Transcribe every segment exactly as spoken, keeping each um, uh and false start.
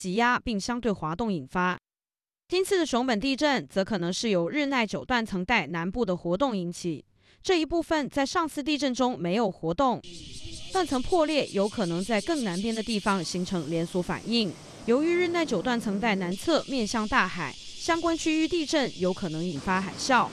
挤压并相对滑动引发。今次的熊本地震则可能是由日奈九断层带南部的活动引起，这一部分在上次地震中没有活动，断层破裂有可能在更南边的地方形成连锁反应。由于日奈九断层带南侧面向大海，相关区域地震有可能引发海啸。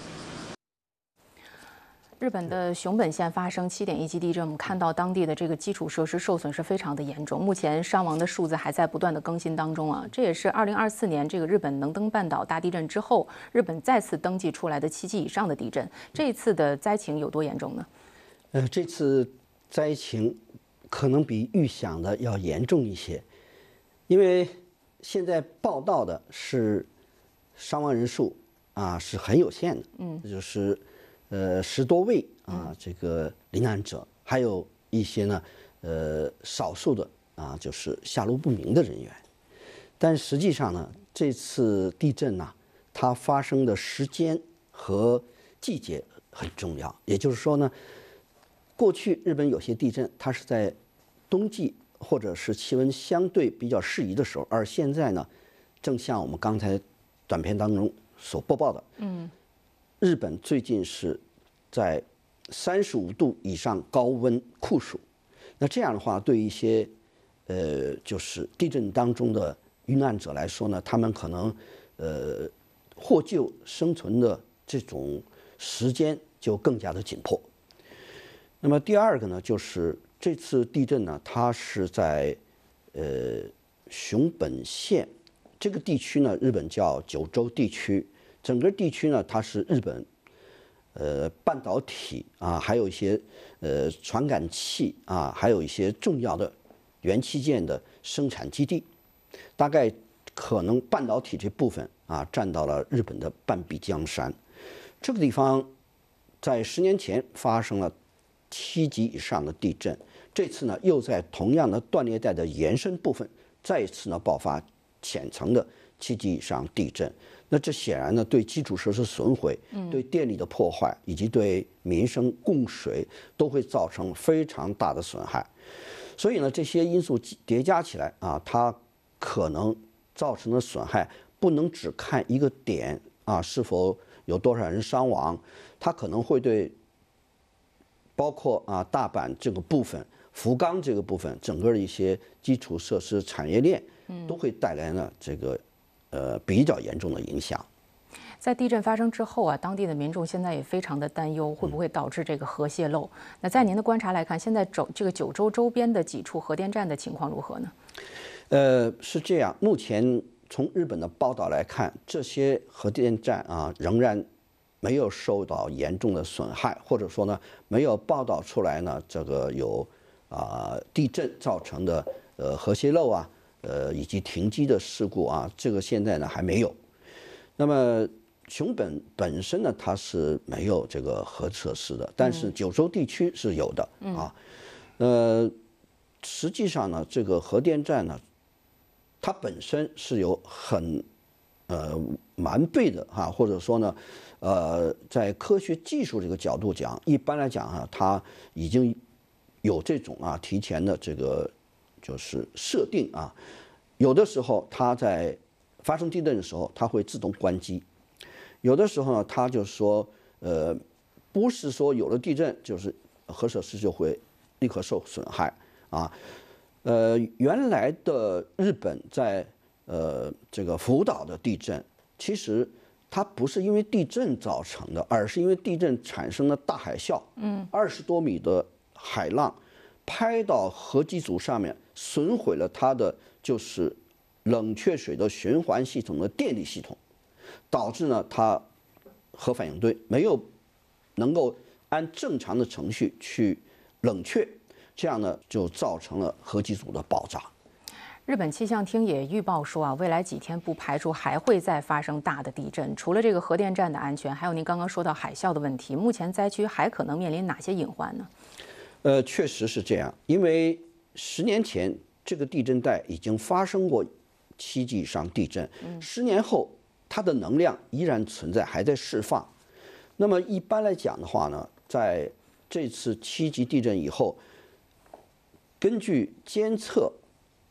日本的熊本县发生七点一级地震，我们看到当地的这个基础设施受损是非常的严重，目前伤亡的数字还在不断的更新当中啊。这也是二零二四年这个日本能登半岛大地震之后，日本再次登记出来的七级以上的地震。这一次的灾情有多严重呢？ 呃，这次灾情可能比预想的要严重一些，因为现在报道的是伤亡人数啊是很有限的，嗯，就是。呃，十多位啊，这个罹难者，还有一些呢，呃，少数的啊，就是下落不明的人员。但实际上呢，这次地震呢，它发生的时间和季节很重要。也就是说呢，过去日本有些地震，它是在冬季或者是气温相对比较适宜的时候，而现在呢，正像我们刚才短片当中所播报的，嗯。日本最近是在三十五度以上高温酷暑，那这样的话，对一些呃就是地震当中的遇难者来说呢，他们可能呃获救生存的这种时间就更加的紧迫。那么第二个呢，就是这次地震呢，它是在呃熊本县这个地区呢，日本叫九州地区。整个地区呢，它是日本，呃，半导体啊，还有一些呃传感器啊，还有一些重要的元器件的生产基地。大概可能半导体这部分啊，占到了日本的半壁江山。这个地方在十年前发生了七级以上的地震，这次呢又在同样的断裂带的延伸部分再一次呢爆发浅层的七级以上地震。那这显然呢，对基础设施损毁、对电力的破坏以及对民生供水都会造成非常大的损害。所以呢，这些因素叠加起来啊，它可能造成的损害不能只看一个点啊，是否有多少人伤亡，它可能会对包括啊大阪这个部分、福冈这个部分，整个的一些基础设施产业链都会带来呢这个。呃，比较严重的影响。 在地震发生之后啊，当地的民众现在也非常的担忧，会不会导致这个核泄漏？那在您的观察来看，现在九这个九州周边的几处核电站的情况如何呢？ 呃，是这样，目前从日本的报道来看，这些核电站啊仍然没有受到严重的损害，或者说呢，没有报道出来呢这个有啊、呃、地震造成的呃核泄漏啊。呃，以及停机的事故啊，这个现在呢还没有。那么熊本本身呢，它是没有这个核设施的，但是九州地区是有的啊。呃，实际上呢，这个核电站呢，它本身是有很呃完备的哈、啊，或者说呢，呃，在科学技术这个角度讲，一般来讲啊，它已经有这种啊提前的这个。就是设定啊，有的时候它在发生地震的时候，它会自动关机；有的时候呢，它就是说，呃，不是说有了地震就是核设施就会立刻受损害啊。呃，原来的日本在呃这个福岛的地震，其实它不是因为地震造成的，而是因为地震产生的大海啸，嗯，二十多米的海浪。拍到核机组上面，损毁了它的就是冷却水的循环系统的电力系统，导致呢它核反应堆没有能够按正常的程序去冷却，这样呢就造成了核机组的爆炸。 日本气象厅也预报说啊，未来几天不排除还会再发生大的地震。除了这个核电站的安全，还有您刚刚说到海啸的问题，目前灾区还可能面临哪些隐患呢？ 呃，确实是这样，因为十年前这个地震带已经发生过七级以上地震，十年后它的能量依然存在，还在释放。那么一般来讲的话呢，在这次七级地震以后，根据监测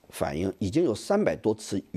反映，已经有三百多次